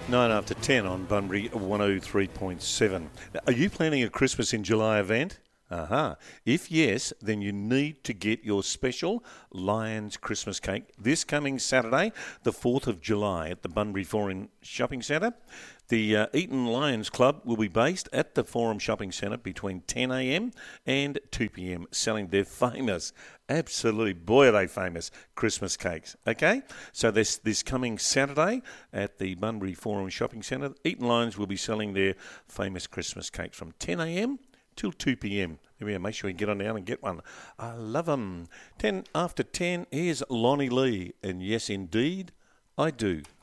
9 after 10 on Bunbury 103.7. Are you planning a Christmas in July event? If yes, then you need to get your special Lions Christmas cake this coming Saturday, the 4th of July at the Bunbury Forum Shopping Centre. The Eton Lions Club will be based at the Forum Shopping Centre between 10 a.m. and 2 p.m, selling their famous, absolutely, boy are they famous, Christmas cakes. Okay? So this coming Saturday at the Bunbury Forum Shopping Centre, Eton Lions will be selling their famous Christmas cakes from 10 a.m. till 2 p.m. There we are. Make sure you get on down and get one. I love them. 10 after 10, here's Lonnie Lee. And yes, indeed, I do.